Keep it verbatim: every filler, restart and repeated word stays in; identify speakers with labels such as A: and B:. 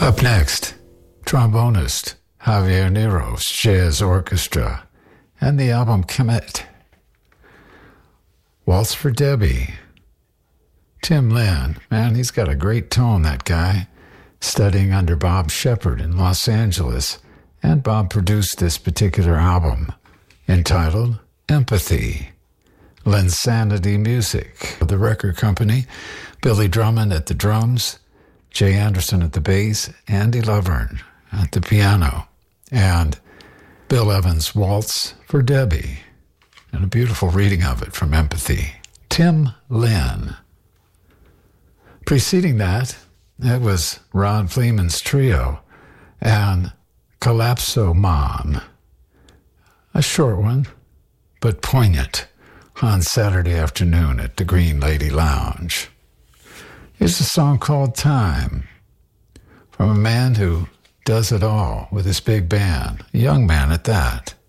A: Up next, trombonist Javier Nero's Jazz Orchestra and the album Kemet. Waltz for Debbie. Tim Lin, man, he's got a great tone, that guy. Studying under Bob Shepard in Los Angeles, and Bob produced this particular album entitled Empathy. Linsanity Music. The record company, Billy Drummond at the drums, Jay Anderson at the bass, Andy Lovern at the piano, and Bill Evans' Waltz for Debbie, and a beautiful reading of it from Empathy. Tim Lin. Preceding that, it was Ron Fleeman's Trio and Calypso Man. A short one, but poignant, on Saturday afternoon at the Green Lady Lounge. Here's a song called Time, from a man who does it all with his big band, a young man at that.